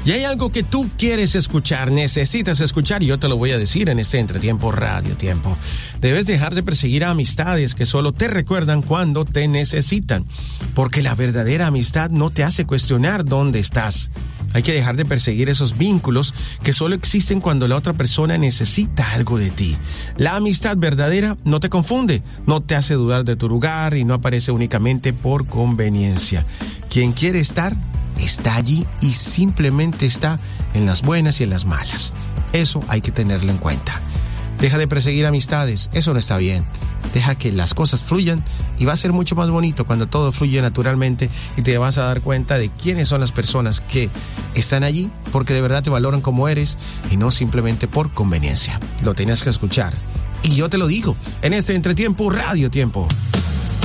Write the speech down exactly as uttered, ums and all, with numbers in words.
Y hay algo que tú quieres escuchar, necesitas escuchar, y yo te lo voy a decir en este Entretiempo Radio Tiempo. Debes dejar de perseguir a amistades que solo te recuerdan cuando te necesitan, porque la verdadera amistad no te hace cuestionar dónde estás. Hay que dejar de perseguir esos vínculos que solo existen cuando la otra persona necesita algo de ti. La amistad verdadera no te confunde, no te hace dudar de tu lugar y no aparece únicamente por conveniencia. Quien quiere estar, está allí y simplemente está en las buenas y en las malas. Eso hay que tenerlo en cuenta. Deja de perseguir amistades, eso no está bien. Deja que las cosas fluyan y va a ser mucho más bonito cuando todo fluye naturalmente y te vas a dar cuenta de quiénes son las personas que están allí porque de verdad te valoran como eres y no simplemente por conveniencia. Lo tenías que escuchar. Y yo te lo digo en este Entretiempo Radio Tiempo.